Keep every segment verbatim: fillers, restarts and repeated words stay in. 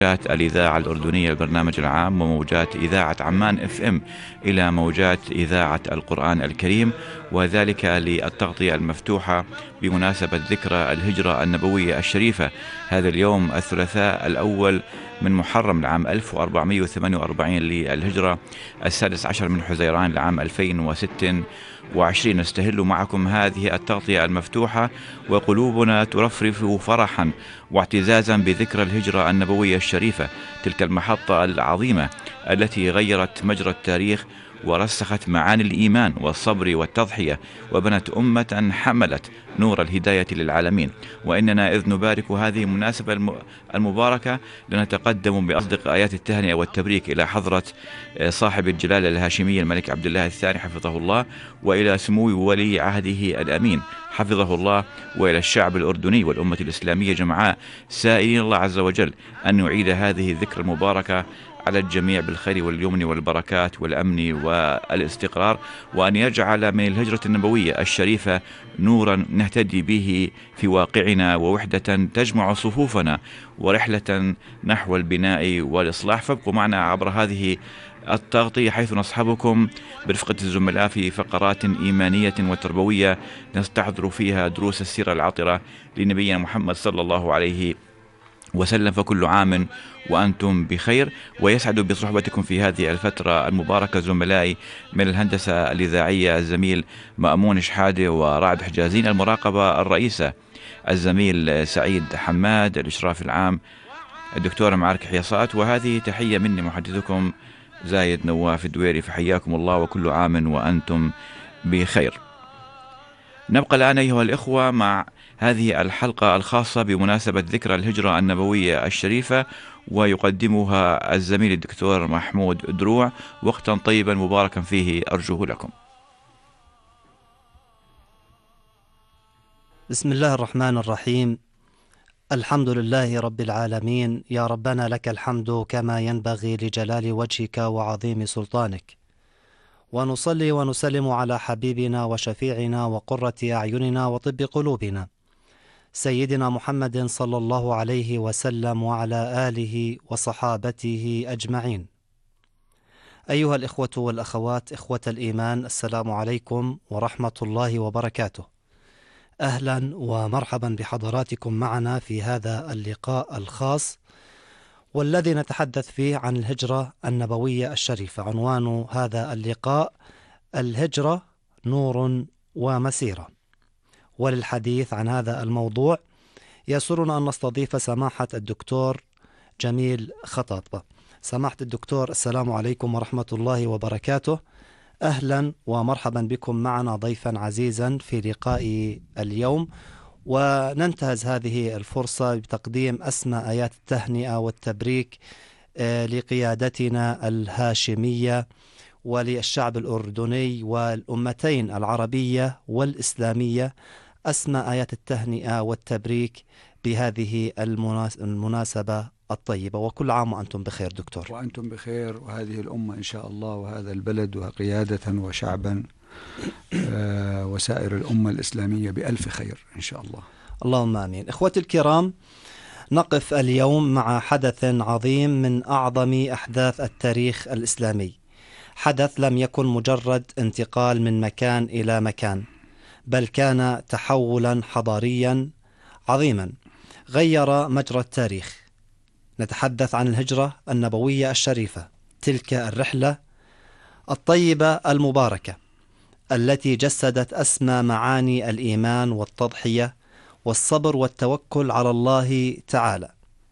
موجات الإذاعة الأردنية البرنامج العام وموجات إذاعة عمان اف ام إلى موجات إذاعة القرآن الكريم، وذلك للتغطية المفتوحة بمناسبة ذكرى الهجرة النبوية الشريفة. هذا اليوم الثلاثاء الأول من محرم العام ألف وأربعمائة وثمانية وأربعين للهجرة، السادس عشر من حزيران العام ألفين وستة وعشرين. نستهل معكم هذه التغطية المفتوحة وقلوبنا ترفرف فرحا واعتزازا بذكرى الهجرة النبوية الشريفة، تلك المحطة العظيمة التي غيرت مجرى التاريخ ورسخت معاني الإيمان والصبر والتضحية، وبنت أمة حملت نور الهداية للعالمين. وإننا إذ نبارك هذه المناسبة المباركة لنتقدم بأصدق آيات التهنئة والتبريك إلى حضرة صاحب الجلالة الهاشمية الملك عبد الله الثاني حفظه الله، وإلى سمو ولي عهده الأمين حفظه الله، وإلى الشعب الأردني والأمة الإسلامية جمعاء، سائلين الله عز وجل أن يعيد هذه الذكرى المباركة على الجميع بالخير واليمن والبركات والأمن والاستقرار، وأن يجعل من الهجرة النبوية الشريفة نورا نهتدي به في واقعنا، ووحدة تجمع صفوفنا، ورحلة نحو البناء والإصلاح. فابقوا معنا عبر هذه التغطية حيث نصحبكم برفقة الزملاء في فقرات إيمانية وتربوية نستحضر فيها دروس السيرة العطرة لنبينا محمد صلى الله عليه وسلم. فكل عام وأنتم بخير، ويسعد بصحبتكم في هذه الفترة المباركة زملائي من الهندسة الإذاعية الزميل مأمون شحادة ورعد حجازين، المراقبة الرئيسة الزميل سعيد حماد، الإشراف العام الدكتورة معارك حياصات، وهذه تحية مني محدثكم زايد نواف الدويري. فحياكم الله وكل عام وأنتم بخير. نبقى الآن أيها الإخوة مع هذه الحلقة الخاصة بمناسبة ذكرى الهجرة النبوية الشريفة، ويقدمها الزميل الدكتور محمود دروع. وقتا طيبا مباركا فيه أرجوه لكم. بسم الله الرحمن الرحيم. الحمد لله رب العالمين، يا ربنا لك الحمد كما ينبغي لجلال وجهك وعظيم سلطانك، ونصلي ونسلم على حبيبنا وشفيعنا وقرة أعيننا وطب قلوبنا سيدنا محمد صلى الله عليه وسلم وعلى آله وصحابته أجمعين. أيها الإخوة والأخوات، إخوة الإيمان، السلام عليكم ورحمة الله وبركاته. أهلا ومرحبا بحضراتكم معنا في هذا اللقاء الخاص، والذي نتحدث فيه عن الهجرة النبوية الشريفة. عنوان هذا اللقاء: الهجرة نور ومسيرة. وللحديث عن هذا الموضوع يسرنا أن نستضيف سماحة الدكتور جميل خطاطبة. سماحة الدكتور، السلام عليكم ورحمة الله وبركاته. أهلا ومرحبا بكم معنا ضيفا عزيزا في لقاء اليوم، وننتهز هذه الفرصة بتقديم أسمى آيات التهنئة والتبريك لقيادتنا الهاشمية وللشعب الأردني والأمتين العربية والإسلامية. أسمى آيات التهنئة والتبريك بهذه المناسبة الطيبة، وكل عام وأنتم بخير دكتور. وأنتم بخير، وهذه الأمة إن شاء الله، وهذا البلد وقيادة وشعبا آه وسائر الأمة الإسلامية بألف خير إن شاء الله. اللهم آمين. إخوتي الكرام، نقف اليوم مع حدث عظيم من أعظم أحداث التاريخ الإسلامي. حدث لم يكن مجرد انتقال من مكان إلى مكان، بل كان تحولا حضاريا عظيما غير مجرى التاريخ. نتحدث عن الهجرة النبوية الشريفة، تلك الرحلة الطيبة المباركة التي جسدت أسمى معاني الإيمان والتضحية والصبر والتوكل على الله تعالى.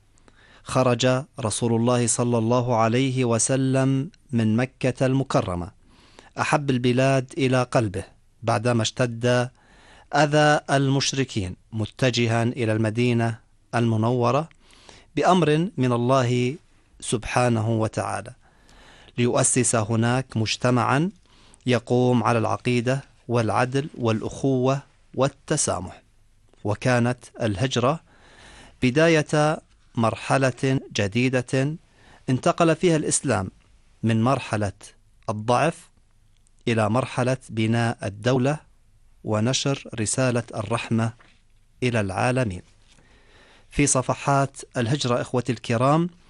خرج رسول الله صلى الله عليه وسلم من مكة المكرمة، أحب البلاد إلى قلبه بعدما اشتد أذى المشركين، متجها إلى المدينة المنورة بأمر من الله سبحانه وتعالى، ليؤسس هناك مجتمعا يقوم على العقيدة والعدل والأخوة والتسامح. وكانت الهجرة بداية مرحلة جديدة انتقل فيها الإسلام من مرحلة الضعف إلى مرحلة بناء الدولة ونشر رسالة الرحمة إلى العالمين. في صفحات الهجرة إخوتي الكرام